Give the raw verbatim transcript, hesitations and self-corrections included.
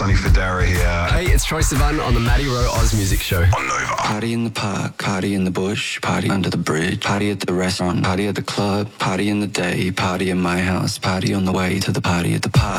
Sonny Fodera here. Hey, it's Troy Sivan on the Matty Rowe Oz Music Show. On Nova. Party in the park, party in the bush, party under the bridge, party at the restaurant, party at the club, party in the day, party in my house, party on the way to the party at the park.